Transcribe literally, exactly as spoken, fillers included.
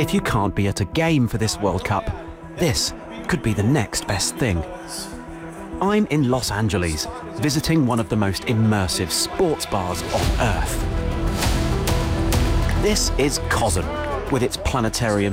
If you can't be at a game for this World Cup, this could be the next best thing. I'm in Los Angeles, visiting one of the most immersive sports bars on Earth. This is COSM, with its planetarium